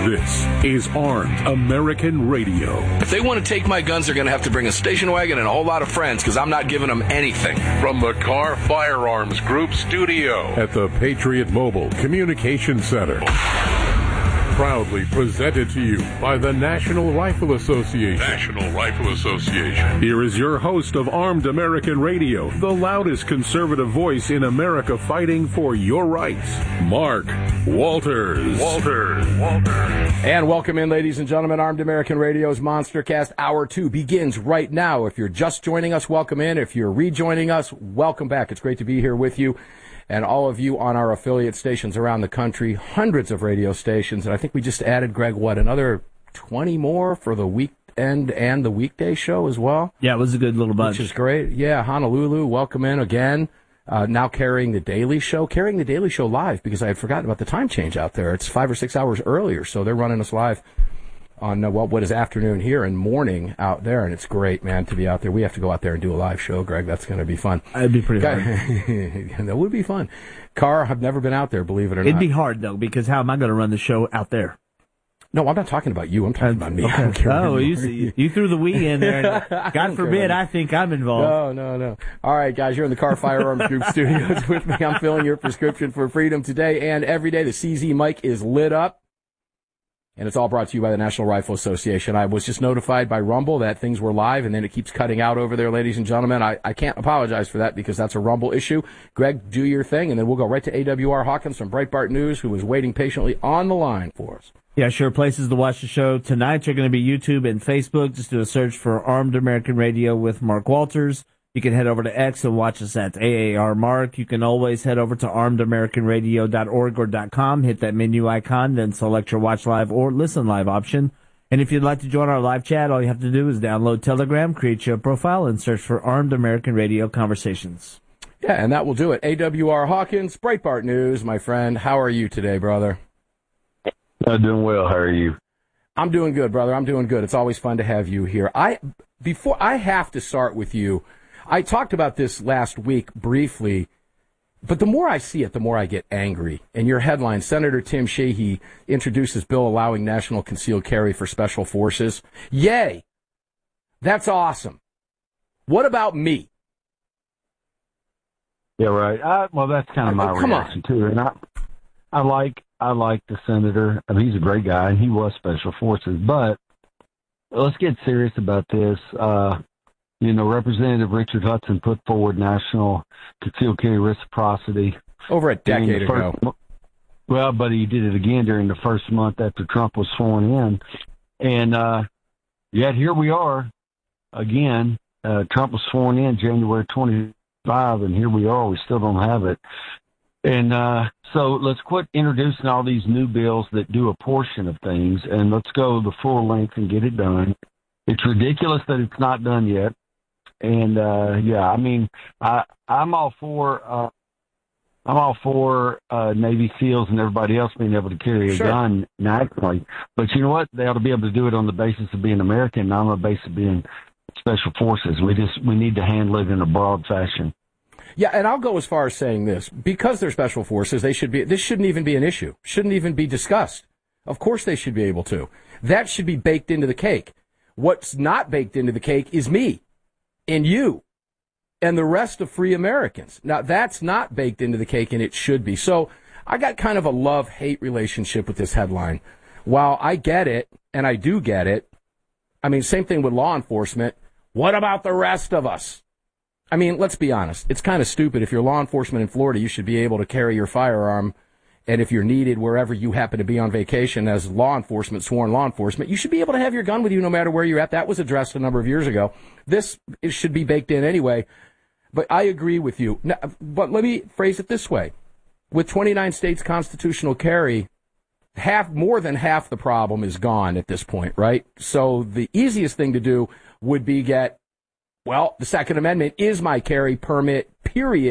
This is Armed American Radio. If they want to take my guns, they're going to have to bring a station wagon and a whole lot of friends, because I'm not giving them anything. From the Carr Firearms Group studio at the Patriot Mobile Communication Center. Proudly presented to you by the National Rifle Association. National Rifle Association. Here is your host of Armed American Radio, the loudest conservative voice in America fighting for your rights, Mark Walters. And welcome in, ladies and gentlemen. Armed American Radio's Monstercast Hour 2 begins right now. If you're just joining us, welcome in. If you're rejoining us, welcome back. It's great to be here with you. And all of you on our affiliate stations around the country, hundreds of radio stations. And I think we just added, Greg, another 20 more for the weekend and the weekday show as well? Yeah, it was a good little bunch. Which is great. Yeah, Honolulu, welcome in again. Now carrying the Daily Show live, because I had forgotten about the time change out there. It's 5 or 6 hours earlier, so they're running us live on what is afternoon here and morning out there, and it's great, man, to be out there. We have to go out there and do a live show, Greg. That's going to be fun. It'd be pretty hard. That would be fun. Carr, I've never been out there, believe it or not. It'd be hard, though, because how am I going to run the show out there? No, I'm not talking about you. I'm talking about me. Okay. I don't care. Oh, you threw the we in there. And God forbid I think I'm involved. No. All right, guys, you're in the Carr Firearms Group studios with me. I'm filling your prescription for freedom today and every day. The CZ mic is lit up. And it's all brought to you by the National Rifle Association. I was just notified by Rumble that things were live, and then it keeps cutting out over there, ladies and gentlemen. I can't apologize for that because that's a Rumble issue. Greg, do your thing, and then we'll go right to AWR Hawkins from Breitbart News, who is waiting patiently on the line for us. Yeah, sure. Places to watch the show tonight are going to be YouTube and Facebook. Just do a search for Armed American Radio with Mark Walters. You can head over to X and watch us at AAR Mark. You can always head over to armedamericanradio.org or .com, hit that menu icon, then select your watch live or listen live option. And if you'd like to join our live chat, all you have to do is download Telegram, create your profile, and search for Armed American Radio Conversations. Yeah, and that will do it. AWR Hawkins, Breitbart News, my friend. How are you today, brother? I'm doing well. How are you? I'm doing good, brother. I'm doing good. It's always fun to have you here. I have to start with you. I talked about this last week briefly, but the more I see it, the more I get angry. And your headline, Senator Tim Sheehy introduces bill allowing national concealed carry for special forces. Yay! That's awesome. What about me? Yeah, right. Well, that's kind of my reaction too. And I like the senator. I mean, he's a great guy, and he was special forces. But let's get serious about this. Representative Richard Hudson put forward national concealed carry reciprocity over a decade ago. Well, but he did it again during the first month after Trump was sworn in. And yet here we are again. Trump was sworn in January 25, and here we are. We still don't have it. And so let's quit introducing all these new bills that do a portion of things, and let's go the full length and get it done. It's ridiculous that it's not done yet. And I'm all for Navy SEALs and everybody else being able to carry a gun nationally. But you know what? They ought to be able to do it on the basis of being American, not on the basis of being special forces. We need to handle it in a broad fashion. Yeah, and I'll go as far as saying this: because they're special forces, this shouldn't even be an issue. Shouldn't even be discussed. Of course, they should be able to. That should be baked into the cake. What's not baked into the cake is me and you and the rest of free Americans. Now, that's not baked into the cake, and it should be. So I got kind of a love-hate relationship with this headline. While I get it, and I do get it, I mean, same thing with law enforcement. What about the rest of us? I mean, let's be honest. It's kind of stupid. If you're law enforcement in Florida, you should be able to carry your firearm. And if you're needed wherever you happen to be on vacation as law enforcement, sworn law enforcement, you should be able to have your gun with you no matter where you're at. That was addressed a number of years ago. It should be baked in anyway. But I agree with you. Now, but let me phrase it this way. With 29 states constitutional carry, more than half the problem is gone at this point, right? So the easiest thing to do would be the Second Amendment is my carry permit, period.